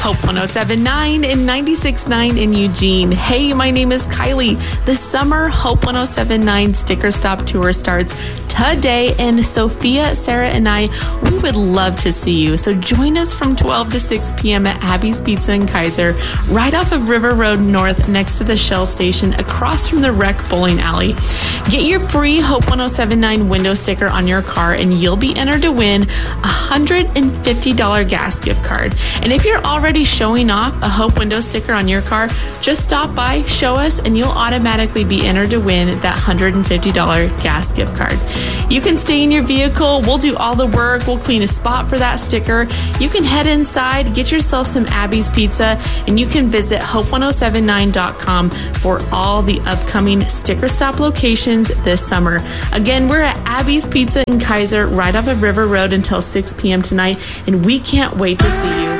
Hope 107.9 and 96.9 in Eugene. Hey, my name is Kylie. The summer Hope 107.9 sticker stop tour starts today, and Sophia, Sarah, and I, we would love to see you. So join us from 12 to 6 p.m. at Abby's Pizza in Kaiser, right off of River Road North, next to the Shell station, across from the Rec Bowling Alley. Get your free Hope 107.9 window sticker on your car, and you'll be entered to win a $150 gas gift card. And if you're already showing off a Hope window sticker on your car, just stop by, show us, and you'll automatically be entered to win that $150 gas gift card. You can stay in your vehicle. We'll do all the work. We'll clean a spot for that sticker. You can head inside, get yourself some Abby's Pizza, and you can visit hope1079.com for all the upcoming sticker stop locations this summer. Again, we're at Abby's Pizza in Kaiser, right off of River Road until 6 p.m. tonight, and we can't wait to see you.